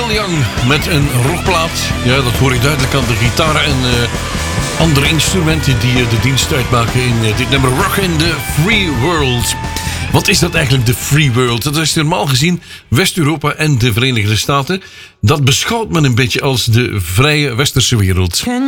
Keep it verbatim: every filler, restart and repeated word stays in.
Neil Young met een rockplaat. Ja, dat hoor ik duidelijk aan de gitaren en uh, andere instrumenten die uh, de dienst uitmaken in uh, dit nummer Rock in the Free World. Wat is dat eigenlijk, de Free World? Dat is normaal gezien West-Europa en de Verenigde Staten. Dat beschouwt men een beetje als de vrije westerse wereld.